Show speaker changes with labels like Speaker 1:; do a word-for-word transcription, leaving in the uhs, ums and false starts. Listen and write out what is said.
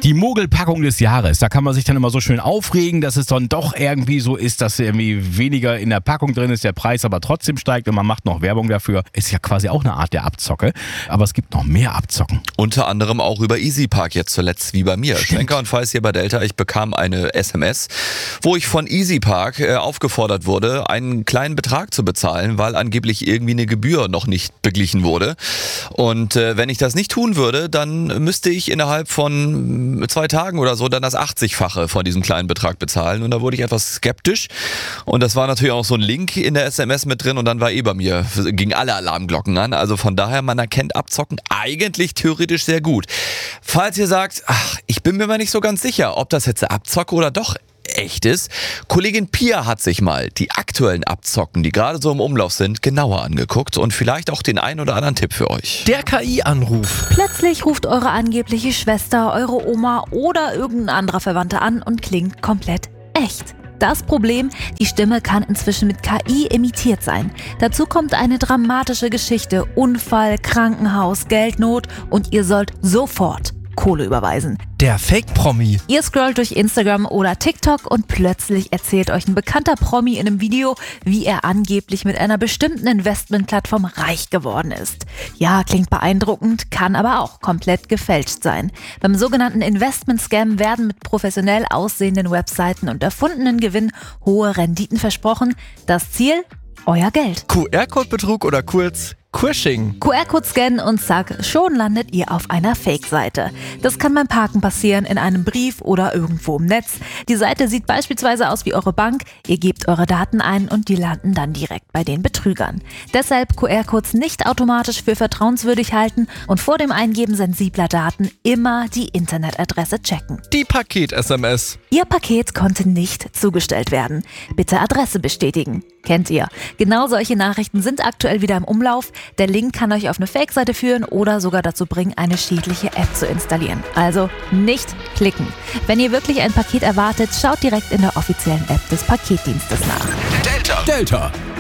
Speaker 1: Die Mogelpackung des Jahres, da kann man sich dann immer so schön aufregen, dass es dann doch irgendwie so ist, dass irgendwie weniger in der Packung drin ist, der Preis aber trotzdem steigt und man macht noch Werbung dafür. Ist ja quasi auch eine Art der Abzocke, aber es gibt noch mehr Abzocken.
Speaker 2: Unter anderem auch über EasyPark jetzt zuletzt wie bei mir. Schwenker und Falls hier bei Delta, ich bekam eine S M S, wo ich von EasyPark äh, aufgefordert wurde, einen kleinen Betrag zu bezahlen, weil angeblich irgendwie eine Gebühr noch nicht beglichen wurde. Und äh, wenn ich das nicht tun würde, dann müsste ich innerhalb von zwei Tagen oder so dann das achtzigfache von diesem kleinen Betrag bezahlen. Und da wurde ich etwas skeptisch. Und das war natürlich auch so ein Link in der S M S mit drin und dann war eh bei mir, gingen alle Alarmglocken an. Also von daher, man erkennt Abzocken eigentlich theoretisch sehr gut. Falls ihr sagt, ach, ich bin mir mal nicht so ganz sicher, ob das jetzt eine Abzocke oder doch echt ist. Kollegin Pia hat sich mal die aktuellen Abzocken, die gerade so im Umlauf sind, genauer angeguckt und vielleicht auch den einen oder anderen Tipp für euch.
Speaker 3: Der K I-Anruf.
Speaker 4: Plötzlich ruft eure angebliche Schwester, eure Oma oder irgendein anderer Verwandter an und klingt komplett echt. Das Problem, die Stimme kann inzwischen mit K I imitiert sein. Dazu kommt eine dramatische Geschichte, Unfall, Krankenhaus, Geldnot und ihr sollt sofort Kohle überweisen.
Speaker 3: Der Fake-Promi.
Speaker 4: Ihr scrollt durch Instagram oder TikTok und plötzlich erzählt euch ein bekannter Promi in einem Video, wie er angeblich mit einer bestimmten Investmentplattform reich geworden ist. Ja, klingt beeindruckend, kann aber auch komplett gefälscht sein. Beim sogenannten Investment-Scam werden mit professionell aussehenden Webseiten und erfundenen Gewinn hohe Renditen versprochen. Das Ziel? Euer Geld.
Speaker 3: Q R-Code-Betrug oder kurz Quishing.
Speaker 4: Q R-Code scannen und zack, schon landet ihr auf einer Fake-Seite. Das kann beim Parken passieren, in einem Brief oder irgendwo im Netz. Die Seite sieht beispielsweise aus wie eure Bank, ihr gebt eure Daten ein und die landen dann direkt bei den Betrügern. Deshalb Q R-Codes nicht automatisch für vertrauenswürdig halten und vor dem Eingeben sensibler Daten immer die Internetadresse checken.
Speaker 3: Die Paket-S M S.
Speaker 4: Ihr Paket konnte nicht zugestellt werden. Bitte Adresse bestätigen. Kennt ihr. Genau solche Nachrichten sind aktuell wieder im Umlauf. Der Link kann euch auf eine Fake-Seite führen oder sogar dazu bringen, eine schädliche App zu installieren. Also nicht klicken. Wenn ihr wirklich ein Paket erwartet, schaut direkt in der offiziellen App des Paketdienstes nach.
Speaker 1: Delta. Delta.